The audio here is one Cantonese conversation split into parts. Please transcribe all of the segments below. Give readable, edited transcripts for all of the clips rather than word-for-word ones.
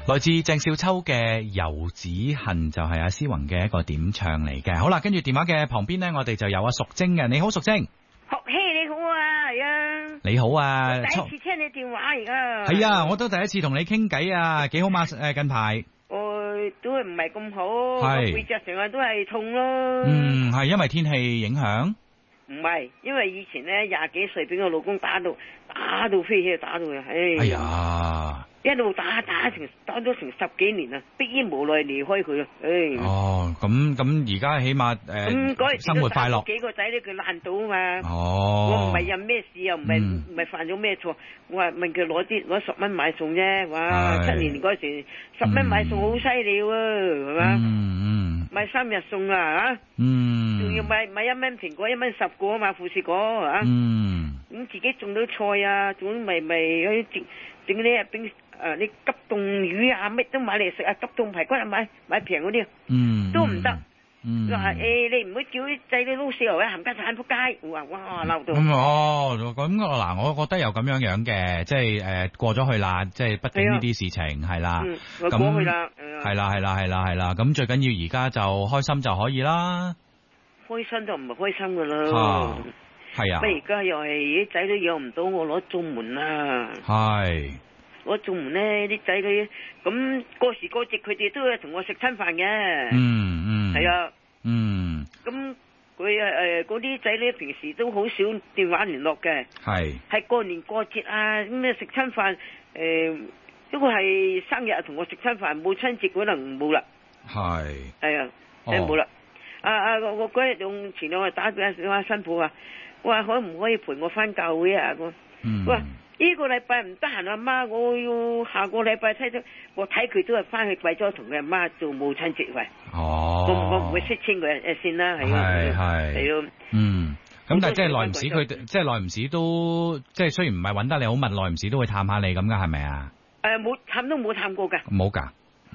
來自鄭少秋嘅《遊子恨》就係阿思宏嘅一個點唱嚟嘅。好啦，跟住電話嘅旁邊呢，我哋就有阿淑貞嘅。你好，淑貞。 學希你好啊，係啊。 你好啊。 第一次聽你電話而家。 係啊，我都第一次同你傾偈啊，幾好嘛？近排。 都係唔係咁好， 係背脊成日都係痛咯。 係因為天氣影響。 唔係，因為以前咧20幾歲俾我老公打到飛起，打到哎呀！ 一路打咗成10幾年啦，迫於無奈離開佢啦， 哦，咁而家起碼生活快樂。 幾個仔咧佢爛到啊嘛。 哦。 我唔係任咩事，又唔係犯咗咩錯，我話問佢攞10蚊買餸啫，哇！7年嗰時10蚊買餸好犀利喎，係嘛？買3日餸啊，仲要買1蚊蘋果，1蚊10個啊嘛，富士果啊。咁自己種到菜啊，仲咪整啲冰啲急凍魚啊，乜都買嚟食啊，急凍排骨啊，買平嗰啲，都唔得。話你唔好叫啲仔女撈豉油啊，冚家鏟仆街，我話哇鬧到。 咁嗱，我覺得又咁樣嘅，即係過咗去啦，即係畢竟呢啲事情係啦。 過去啦。 係啦，咁最緊要而家就開心就可以啦。 開心就唔係開心噶啦。 係啊。 不過而家又係啲仔女養唔到我攞綜援啦。 係。 攞綜援咧，啲仔女咁過時過節，佢哋都要同我食餐飯嘅。係啊。咁佢嗰啲仔女平時都好少電話聯絡嘅。係過年過節啊，咁你食餐飯如果係生日同我食餐飯，母親節可能冇啦。係啊，真係冇啦。我嗰日用前兩日打俾阿新抱啊，我話可唔可以陪我翻教會啊？我話呢個禮拜唔得閒，阿媽，我要下個禮拜我睇佢都係翻去貴州同佢阿媽做母親節喂。我唔會識清佢先啦，係咯。 咁但係即係耐唔時佢，即係耐唔時都，即係雖然唔係搵得你好密，耐唔時都會探下你咁噶，係咪啊？ 冇探都冇探過噶。 冇噶。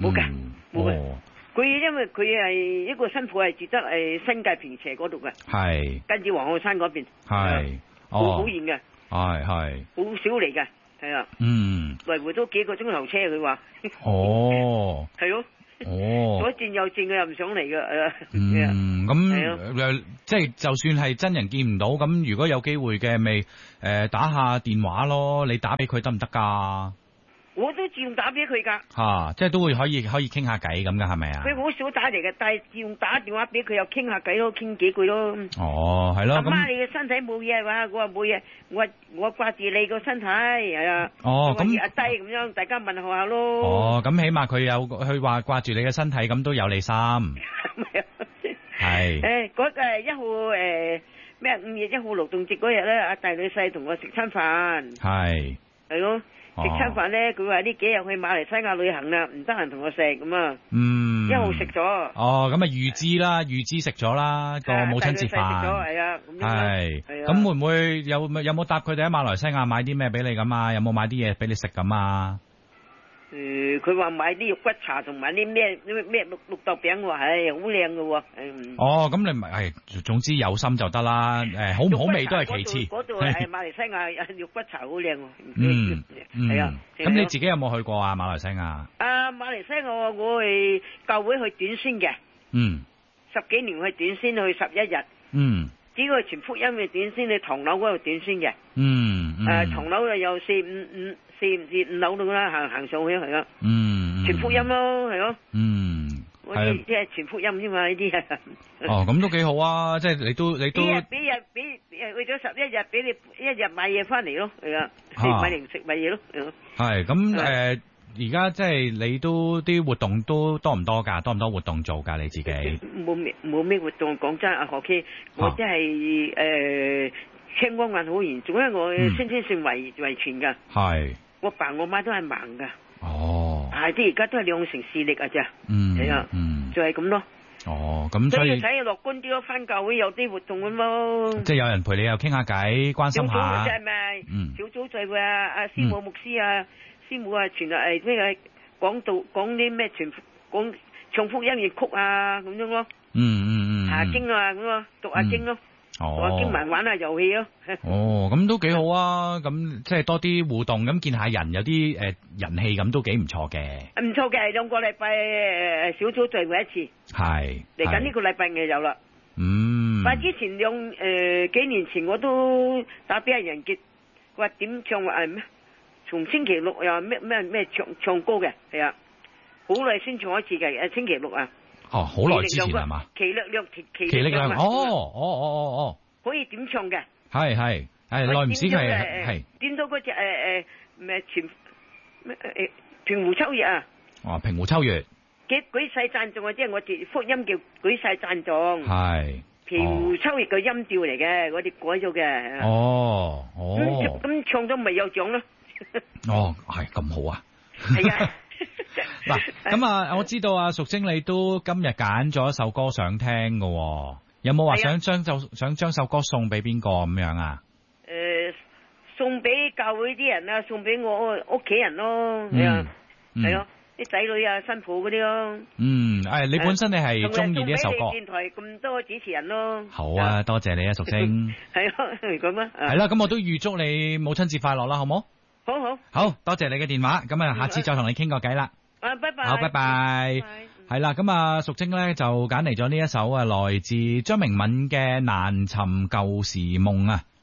佢因為佢係一個新抱，係住得新界坪輋嗰度嘅。係。跟住黃浩山嗰邊。係。好遠嘅。係。好少嚟嘅，係啊。來回都幾個鐘頭車，佢話。係咯。左轉右轉，佢又唔想嚟嘅。咁即係就算係真人見唔到，咁如果有機會嘅，咪打下電話咯。你打俾佢得唔得噶？我都自動打俾佢噶。即係都會可以傾下偈咁噶，係咪啊？佢好少打嚟嘅，但係自動打電話俾佢又傾下偈咯，傾幾句咯。係咯。阿媽，你嘅身體冇嘢係嘛？我話冇嘢，我掛住你個身體係啊。咁阿低咁樣，大家問候下咯。咁起碼佢話掛住你嘅身體，咁都有你心。係。嗰個1號咩5月1號勞動節嗰日咧，阿大女婿同我食餐飯。係咯。食餐飯咧，佢話呢幾日去馬來西亞旅行啦，唔得閒同我食咁啊。1號食咗。咁啊預支食咗啦個母親節飯。係啊。係。咁會唔會有冇答佢哋喺馬來西亞買啲咩俾你咁啊？有冇買啲嘢俾你食咁啊？佢話買啲肉骨茶同埋啲咩綠豆餅，我話係好靚嘅喎。咁你咪係，總之有心就得啦。好唔好味都係其次。嗰度係馬來西亞肉骨茶好靚喎。係啊。咁你自己有冇去過啊？馬來西亞？馬來西亞我係教會去短宣嘅。10幾年去短宣去11日。只個全福音嘅短宣去唐樓嗰度短宣嘅。唐樓就有4、5樓度啦，行上去係咯。全福音咯，係咯。嗰啲即係全福音啫嘛，呢啲啊。咁都幾好啊！即係你都。俾去咗11日，俾你1日買嘢翻嚟咯，係啊，買零食買嘢咯。係咁而家即係你都啲活動都多唔多㗎？多唔多活動做㗎？你自己？冇咩活動，講真啊，何 K，我真係青光眼好嚴重，因為我先天性遺傳㗎。係。我爸我媽都係盲㗎。啲而家都係2成視力啊咋。係啊。就係咁咯。咁所以睇樂觀啲咯，翻教會有啲活動咁咯。即係有人陪你又傾下偈，關心下。小組就係咪？小組聚會啊，阿師母牧師啊，師母啊，全日咩講道講啲咩講唱福音粵曲啊咁樣咯。查經啊咁咯，讀下經咯。 我經埋玩下遊戲咯。 哦，咁都幾好啊！咁即係多啲互動，咁見下人，有啲人氣咁都幾唔錯嘅。 唔錯嘅，2個禮拜小組聚會一次。 係。 嚟緊呢個禮拜就有啦。但之前幾年前我都打俾阿人傑，佢話點唱咩？從星期六又咩唱歌嘅，係啊，好耐先唱一次嘅，星期六啊。 哦，好耐之前係嘛？ 奇力量哦， 可以點唱嘅？ 係耐唔時係點到嗰隻咩平湖秋月啊？ 哦，平湖秋月。 舉世讚頌啊！即係我哋福音叫舉世讚頌。 係。 平湖秋月嘅音調嚟嘅，我哋改咗嘅。 哦。 咁唱咗咪有獎咯？ 哦，係咁好啊！ 係啊。 嗱，咁啊，我知道啊，淑貞你都今日揀咗一首歌想聽嘅，有冇話想將首歌送俾邊個咁樣啊？ 送俾教會啲人啊，送俾我屋企人咯，係啊，係咯，啲仔女啊、新抱嗰啲咯。 你本身你係中意呢一首歌。 送俾你電台咁多主持人咯。 好啊，多謝你啊，淑貞。 係咯，咁啊。係啦，咁我都預祝你母親節快樂啦，好冇？好多謝你嘅電話，咁啊，下次再同你傾個偈啦。 拜拜。 好，拜拜。係啦，咁啊，淑貞咧就揀嚟咗呢一首啊，來自張明敏嘅《難尋舊時夢》啊。